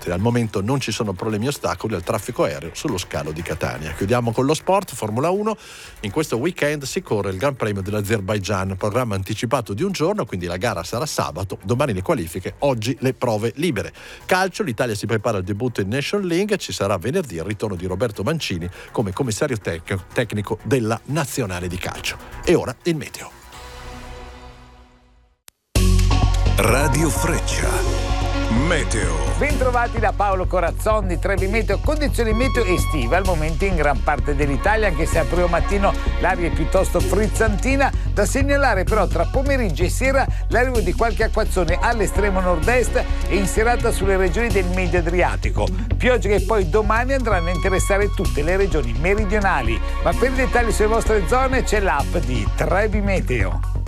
altri. Al momento non ci sono problemi o ostacoli al traffico aereo sullo scalo di Catania. Chiudiamo con lo sport, Formula 1. In questo weekend si corre il Gran Premio dell'Azerbaigian, programma anticipato di un giorno, quindi la gara sarà sabato, domani le qualifiche, oggi le prove libere. Calcio, l'Italia si prepara al debutto in Nation League, ci sarà venerdì il ritorno di Roberto Mancini come commissario tecnico della Nazionale di Calcio. E ora il meteo. Radio Freccia, meteo. Bentrovati da Paolo Corazzon di Trebi Meteo. Condizioni meteo estive al momento in gran parte dell'Italia, anche se al primo mattino l'aria è piuttosto frizzantina. Da segnalare però tra pomeriggio e sera l'arrivo di qualche acquazzone all'estremo nord-est e in serata sulle regioni del Medio Adriatico. Piogge che poi domani andranno a interessare tutte le regioni meridionali. Ma per i dettagli sulle vostre zone c'è l'app di Trebi Meteo.